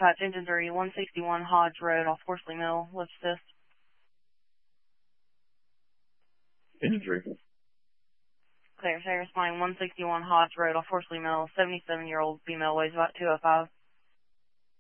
dispatch, engine 3, 161 Hodge Road off Horsley Mill. What's this? Engine 3. Clear, say responding 161 Hodge Road off Horsley Mill. 77-year-old female, weighs about 205.